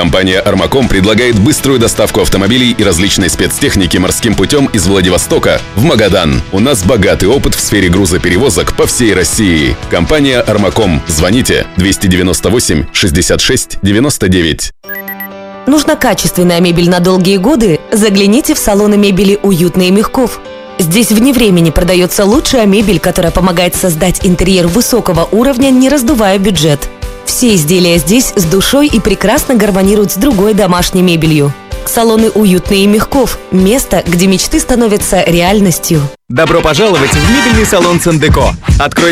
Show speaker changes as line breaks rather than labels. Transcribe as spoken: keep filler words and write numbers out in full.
Компания «Армаком» предлагает быструю доставку автомобилей и различной спецтехники морским путем из Владивостока в Магадан. У нас богатый опыт в сфере грузоперевозок по всей России. Компания «Армаком». Звоните двести девяносто восемь шестьдесят шесть девяносто девять.
Нужна качественная мебель на долгие годы? Загляните в салоны мебели «Уютный» Мягков. Здесь вне времени продается лучшая мебель, которая помогает создать интерьер высокого уровня, не раздувая бюджет. Все изделия здесь с душой и прекрасно гармонируют с другой домашней мебелью. Салоны «Уютный» Мягков – место, где мечты становятся реальностью.
Добро пожаловать в мебельный салон «Сандеко». Откройте